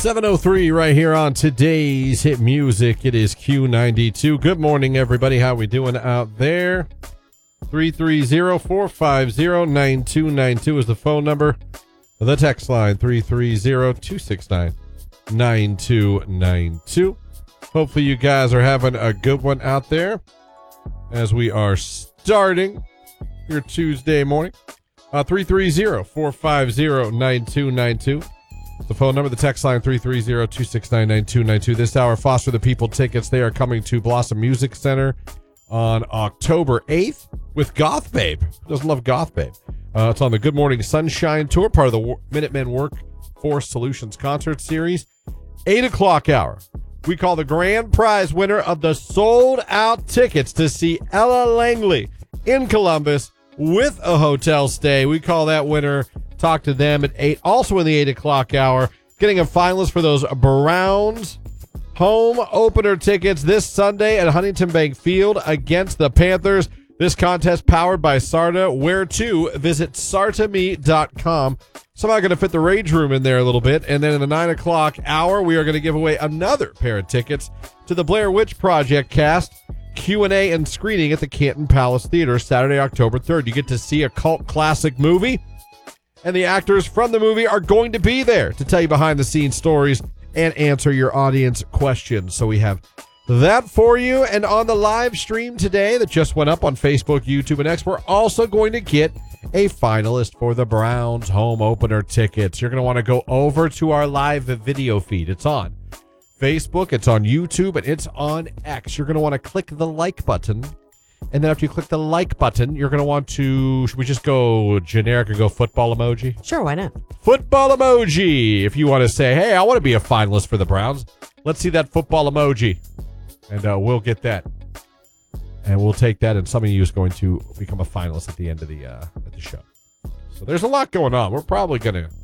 7:03 right here on today's hit music. It is Q92. Good morning, everybody. How we doing out there? 330-450-9292 is the phone number. The text line, 330-269-9292. Hopefully you guys are having a good one out there as we are starting your Tuesday morning. 330-450-9292. The phone number, the text line, 330-269-9292. This hour, Foster the People tickets. They are coming to Blossom Music Center on October 8th with Goth Babe. Who doesn't love Goth Babe? It's on the Good Morning Sunshine Tour, part of the Minutemen Workforce Solutions Concert Series. 8 o'clock hour. We call the grand prize winner of the sold-out tickets to see Ella Langley in Columbus with a hotel stay. We call that winner. Talk to them at 8. Also in the 8 o'clock hour, getting a finalist for those Browns home opener tickets this Sunday at Huntington Bank Field against the Panthers. This contest powered by Sarta. Where to? Visit sartame.com. Somehow going to fit the Rage Room in there a little bit. And then in the 9 o'clock hour, we are going to give away another pair of tickets to the Blair Witch Project cast Q&A and screening at the Canton Palace Theater Saturday, October 3rd. You get to see a cult classic movie, and the actors from the movie are going to be there to tell you behind-the-scenes stories and answer your audience questions. So we have that for you. And on the live stream today that just went up on Facebook, YouTube, and X, we're also going to get a finalist for the Browns home opener tickets. You're going to want to go over to our live video feed. It's on Facebook, it's on YouTube, and it's on X. You're going to want to click the like button. And then after you click the like button, you're going to want to, should we just go generic and go football emoji? Sure, why not? Football emoji. If you want to say, hey, I want to be a finalist for the Browns, let's see that football emoji. And we'll get that. And we'll take that, and some of you is going to become a finalist at the end of the show. So there's a lot going on. We're probably going to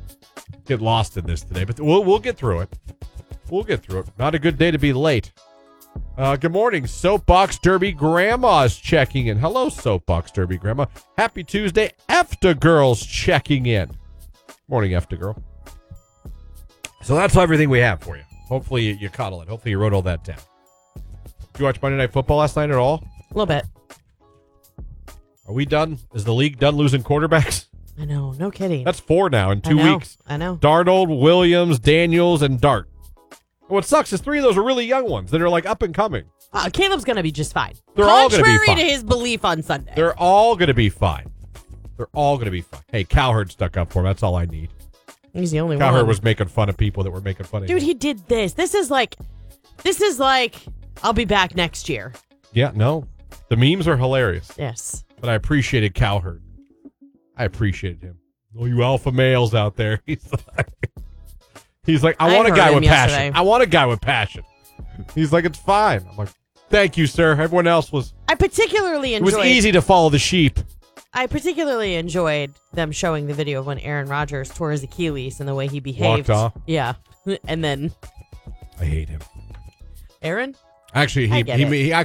get lost in this today, but we'll get through it. We'll get through it. Not a good day to be late. Good morning, Soapbox Derby Grandma's checking in. Hello, Soapbox Derby Grandma. Happy Tuesday. EFTA Girl's checking in. Morning, EFTA Girl. So that's everything we have for you. Hopefully you caught it. Hopefully you wrote all that down. Did you watch Monday Night Football last night at all? A little bit. Are we done? Is the league done losing quarterbacks? I know, no kidding. That's 4 now in 2 weeks. I know. Darnold, Williams, Daniels, and Dart. What sucks is 3 of those are really young ones that are like up and coming. Caleb's going to be just fine. They're all going to be fine. Contrary to his belief on Sunday. They're all going to be fine. They're all going to be fine. Hey, Cowherd stuck up for him. That's all I need. He's the only one. Cowherd was making fun of people that were making fun of him. Dude, he did this. This is like, I'll be back next year. Yeah, no. The memes are hilarious. Yes. But I appreciated Cowherd. I appreciated him. Oh, you alpha males out there. He's like, I want a guy with passion. Yesterday. I want a guy with passion. He's like, it's fine. I'm like, thank you, sir. Everyone else was. I particularly enjoyed. It was easy to follow the sheep. I particularly enjoyed them showing the video of when Aaron Rodgers tore his Achilles and the way he behaved. Walked off. Yeah. And then. I hate him. Aaron? Actually, he